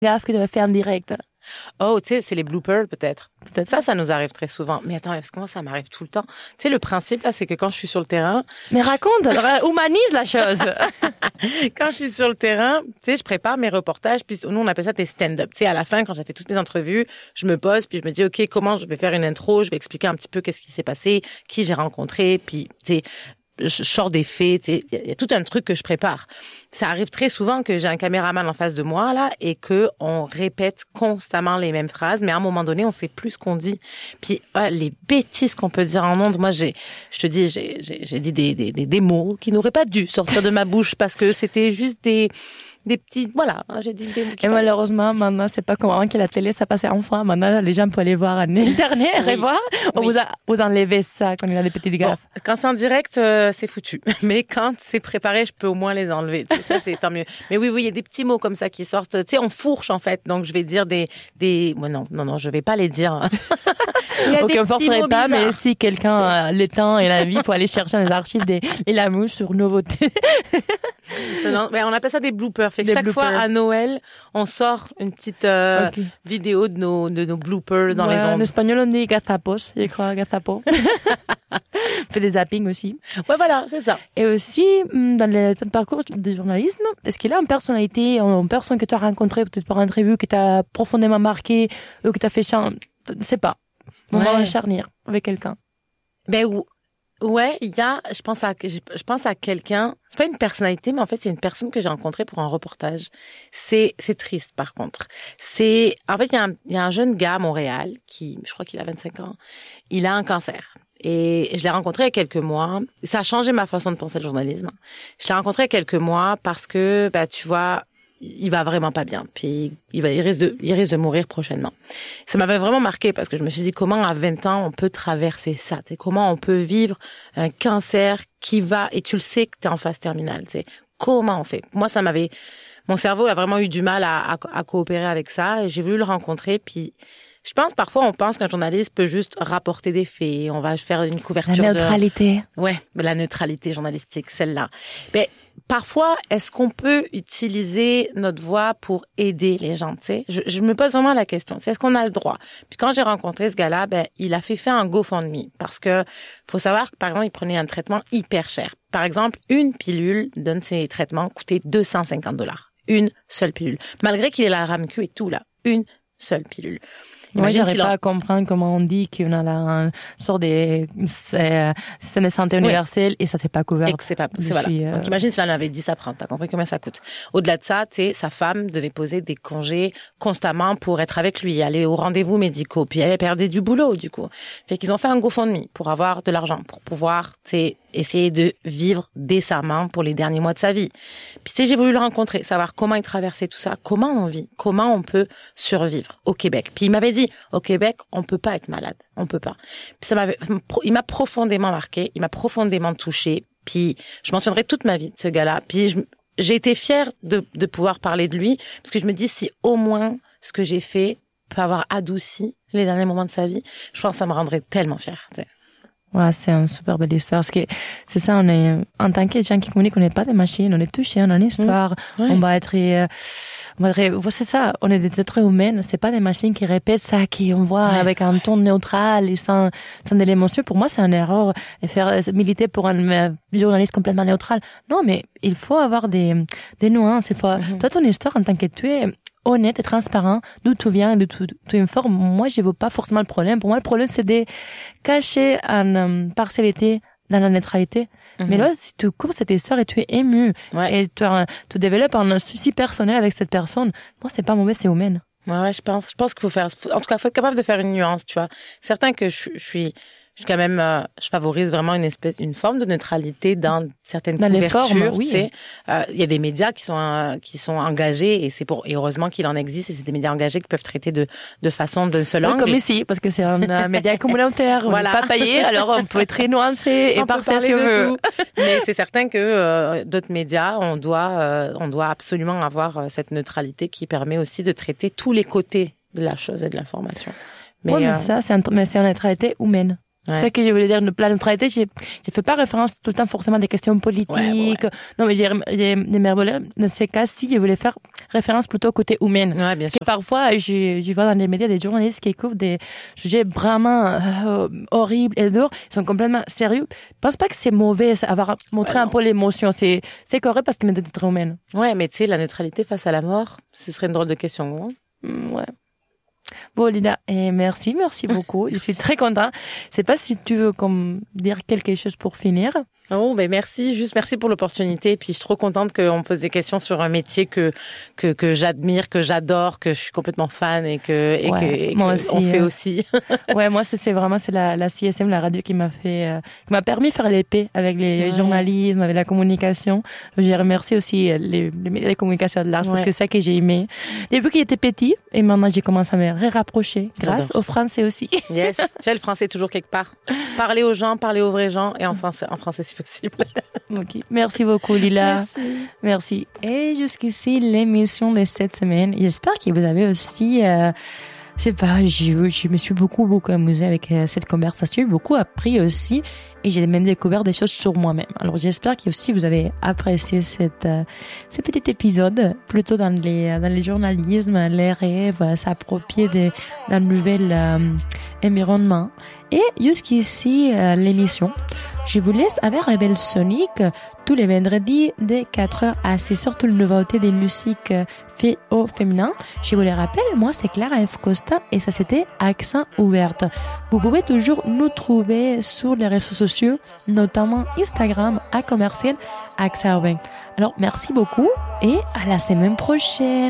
gaffe que tu avais fait en direct? Oh, tu sais, c'est les bloopers, peut-être. Ça nous arrive très souvent. Mais attends, parce que moi, ça m'arrive tout le temps. Tu sais, le principe, là, c'est que quand je suis sur le terrain... Mais raconte, humanise la chose. Quand je suis sur le terrain, tu sais, je prépare mes reportages, puis nous, on appelle ça des stand-up. Tu sais, à la fin, quand j'ai fait toutes mes entrevues, je me pose, puis je me dis, OK, comment je vais faire une intro? Je vais expliquer un petit peu qu'est-ce qui s'est passé, qui j'ai rencontré, puis, tu sais, je sors des faits, tu sais, il y a tout un truc que je prépare. Ça arrive très souvent que j'ai un caméraman en face de moi, là, et que on répète constamment les mêmes phrases, mais à un moment donné, on sait plus ce qu'on dit. Puis, les bêtises qu'on peut dire en ondes, moi, j'ai dit des mots qui n'auraient pas dû sortir de ma bouche parce que c'était juste des petits, voilà, j'ai dit des mots qui... Et malheureusement, maintenant, c'est pas comme avant que la télé, ça passait enfin. Maintenant, les gens peuvent aller voir en internet et voir. Oui. Vous enlevez ça quand il y a des petites gaffes. Bon, quand c'est en direct, c'est foutu. Mais quand c'est préparé, je peux au moins les enlever. Ça, c'est tant mieux. Mais oui, il y a des petits mots comme ça qui sortent. Tu sais, on fourche, en fait. Donc, je vais dire ouais, non, je vais pas les dire. Ok, on forcerait pas, bizarres. Mais si quelqu'un a le temps et la vie pour aller chercher dans les archives et la mouche sur Nouveauté. Non, mais on appelle ça des bloopers. Fait que chaque fois à Noël, on sort une petite vidéo de nos bloopers dans les ondes. En espagnol, on dit gazapos, je crois, gazapo. On fait des zappings aussi. Ouais, voilà, c'est ça. Et aussi, dans ton parcours de journalisme, est-ce qu'il y a une personnalité, une personne que tu as rencontrée, peut-être par interview, qui t'a profondément marqué, ou que t'as fait je ne sais pas, moment de charnière avec quelqu'un? Ben, ouais, je pense à quelqu'un, c'est pas une personnalité, mais en fait, c'est une personne que j'ai rencontrée pour un reportage. C'est triste, par contre. En fait, il y a un jeune gars à Montréal je crois qu'il a 25 ans. Il a un cancer. Et je l'ai rencontré il y a quelques mois. Ça a changé ma façon de penser le journalisme. Je l'ai rencontré il y a quelques mois parce que, tu vois, il va vraiment pas bien. Puis il risque de mourir prochainement. Ça m'avait vraiment marqué parce que je me suis dit comment à 20 ans on peut traverser ça, tu sais, comment on peut vivre un cancer qui va et tu le sais que t'es en phase terminale, tu sais. Comment on fait? Moi mon cerveau a vraiment eu du mal à coopérer avec ça et j'ai voulu le rencontrer puis je pense, parfois, on pense qu'un journaliste peut juste rapporter des faits. On va faire une couverture La neutralité. Ouais, la neutralité journalistique, celle-là. Mais parfois, est-ce qu'on peut utiliser notre voix pour aider les gens, tu sais? Je me pose vraiment la question. Est-ce qu'on a le droit? Puis quand j'ai rencontré ce gars-là, il a fait faire un GoFundMe. Parce que, faut savoir que, par exemple, il prenait un traitement hyper cher. Par exemple, une pilule d'un de ces traitements coûtait $250. Une seule pilule. Malgré qu'il ait la RAMQ et tout, là. Une seule pilule. Moi, j'arrive pas à comprendre comment on dit qu'on a une sorte de système de santé universel et ça c'est pas couvert. Et que c'est voilà. Donc imagine si elle en avait 10 à prendre, t'as compris combien ça coûte. Au-delà de ça, tu sais, sa femme devait poser des congés constamment pour être avec lui, aller aux rendez-vous médicaux, puis elle perdait du boulot du coup. Fait qu'ils ont fait un GoFundMe pour avoir de l'argent, pour pouvoir, tu sais, essayer de vivre décemment pour les derniers mois de sa vie. Puis tu sais, j'ai voulu le rencontrer, savoir comment il traversait tout ça, comment on vit, comment on peut survivre au Québec. Puis il m'avait dit, au Québec, on peut pas être malade, on peut pas. Puis il m'a profondément marqué, il m'a profondément touché. Puis je mentionnerai toute ma vie de ce gars-là. Puis j'ai été fière de pouvoir parler de lui parce que je me dis si au moins ce que j'ai fait peut avoir adouci les derniers moments de sa vie, je pense que ça me rendrait tellement fière. Tu sais. Ouais, c'est une super belle histoire. Parce que c'est ça, on est, en tant que gens qui communiquent, on n'est pas des machines, on est touchés, on a une histoire, on va être, c'est ça, on est des êtres humains, c'est pas des machines qui répètent ça, qui on voit avec un ton neutral et sans de l'émotion. Pour moi, c'est une erreur de faire militer pour un journaliste complètement neutral. Non, mais il faut avoir des nuances, il faut, toi, ton histoire en tant que tu es, honnête et transparent, d'où tu viens, d'où tu informes. Moi, je vois pas forcément le problème. Pour moi, le problème, c'est de cacher une partialité dans la neutralité. Mais là, si tu coupes cette histoire et tu es ému, et tu développes un souci personnel avec cette personne, moi, c'est pas mauvais, c'est humain. Ouais, je pense qu'il faut en tout cas, faut être capable de faire une nuance, tu vois. Certain que je suis quand même, je favorise vraiment une forme de neutralité dans certaines couvertures. Formes, oui. Tu sais, il y a des médias qui sont engagés et et heureusement qu'il en existe et c'est des médias engagés qui peuvent traiter de façon d'une seule langue. Comme ici, parce que c'est un média communautaire. Voilà. On n'est pas payé, alors on peut être très nuancé et parler si on veut. Mais c'est certain que d'autres médias, on doit absolument avoir cette neutralité qui permet aussi de traiter tous les côtés de la chose et de l'information. Mais ça, c'est une neutralité humaine. C'est ça que je voulais dire. La neutralité, j'ai fait pas référence tout le temps forcément à des questions politiques. Non, mais j'ai dans ces cas, si je voulais faire référence plutôt au côté humain. Ouais, bien sûr. Parce que parfois, je vois dans les médias des journalistes qui couvrent des sujets vraiment horribles et durs. Ils sont complètement sérieux. Je pense pas que c'est mauvais avoir montré un peu l'émotion. C'est correct parce qu'on est des êtres humains. Ouais, mais tu sais, la neutralité face à la mort, ce serait une drôle de question, non? Ouais. Bon, Lina, et merci beaucoup. Je suis très contente. Je sais pas si tu veux dire quelque chose pour finir. Oh, ben merci. Juste merci pour l'opportunité. Puis je suis trop contente qu'on pose des questions sur un métier que j'admire, que j'adore, que je suis complètement fan et que moi aussi, on fait aussi. Ouais, moi c'est la CSM, la radio qui m'a permis de faire l'épée avec les journalismes, avec la communication. Je remercie aussi les communications de l'art parce que c'est ça que j'ai aimé. Depuis qu'il était petit et maintenant j'ai commencé à me rapprocher grâce au français aussi. Yes. Tu vois, le français est toujours quelque part. Parler aux gens, parler aux vrais gens et en français si possible. Ok. Merci beaucoup, Lila. Merci. Et jusqu'ici, l'émission de cette semaine. J'espère que vous avez aussi, je sais pas, je me suis beaucoup amusée avec cette conversation, beaucoup appris aussi, et j'ai même découvert des choses sur moi-même. Alors j'espère que aussi vous avez apprécié ce petit épisode, plutôt dans les journalismes, les rêves, s'approprier d'un nouvel environnement. Et jusqu'ici, l'émission. Je vous laisse avec Rebelle Sonic tous les vendredis de 4h à 6h, toutes les nouveautés des musiques fait au féminin. Je vous les rappelle, moi c'est Clara F. Costa et ça c'était Accent Ouverte. Vous pouvez toujours nous trouver sur les réseaux sociaux, notamment Instagram @ Accent Urbain. Alors merci beaucoup et à la semaine prochaine.